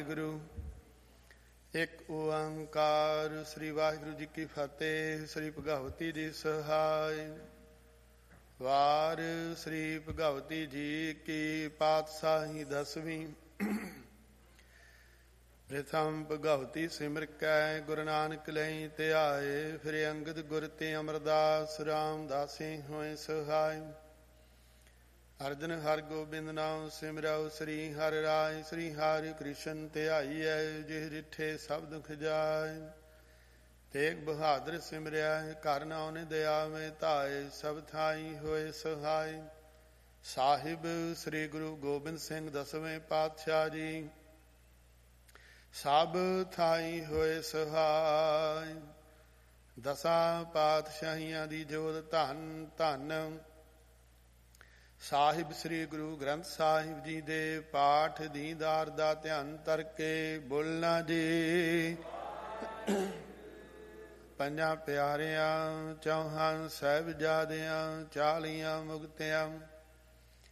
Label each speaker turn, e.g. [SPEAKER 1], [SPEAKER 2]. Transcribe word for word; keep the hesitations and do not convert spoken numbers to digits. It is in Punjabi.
[SPEAKER 1] ਵਾਹਿਗੁਰੂ। ਇੱਕ ਓੰਕਾਰ। ਸ੍ਰੀ ਵਾਹਿਗੁਰੂ ਜੀ ਕੀ ਫਤਿਹ। ਸ੍ਰੀ ਭਗਵਤੀ ਜੀ ਸਹਾਇ। ਵਾਰ ਸ੍ਰੀ ਭਗਵਤੀ ਜੀ ਕੀ ਪਾਤਸ਼ਾਹੀ ਦਸਵੀਂ। ਪ੍ਰਥਮ ਭਗਵਤੀ ਸਿਮਰ ਕੈ ਗੁਰੂ ਨਾਨਕ ਲਈ ਧਿਆਏ। ਫਿਰ ਅੰਗਦ ਗੁਰ ਤੇ ਅਮਰਦਾਸ ਰਾਮਦਾਸੀ ਹੋਏ ਸਹਾਇ। ਅਰਜਨ ਹਰਿ ਗੋਬਿੰਦ ਨਾਮ ਸਿਮਰਉ। ਸ੍ਰੀ ਹਰਿ ਰਾਇ ਸ੍ਰੀ ਹਰਿ ਕ੍ਰਿਸ਼ਨ ਧਿਆਈਐ। ਜਿਹ ਡਿਠੇ ਸਭ ਦੁਖ ਜਾਇ। ਤੇਗ ਬਹਾਦਰ ਸਿਮਰਿਆ ਘਰ ਨਾਉ ਦਇਆ ਮੈਂ ਧਾਇ। ਸਭ ਥਾਈ ਹੋਏ ਸਹਾਇ। ਸਾਹਿਬ ਸ੍ਰੀ ਗੁਰੂ ਗੋਬਿੰਦ ਸਿੰਘ ਦਸਵੇਂ ਪਾਤਸ਼ਾਹ ਜੀ ਸਭ ਥਾਈ ਹੋਏ ਸਹਾਇ। ਦਸਾਂ ਪਾਤਸ਼ਾਹੀਆਂ ਦੀ ਜੋਤ ਧੰਨ ਧੰਨ ਸਾਹਿਬ ਸ੍ਰੀ ਗੁਰੂ ਗ੍ਰੰਥ ਸਾਹਿਬ ਜੀ ਦੇ ਪਾਠ ਦੀਦਾਰ ਦਾ ਧਿਆਨ ਧਰ ਕੇ ਬੋਲਣਾ ਜੀ। ਪੰਜਾਂ ਪਿਆਰਿਆਂ ਚੌਹਾਂ ਸਾਹਿਬਜ਼ਾਦਿਆਂ ਚਾਲੀਆਂ ਮੁਕਤਿਆਂ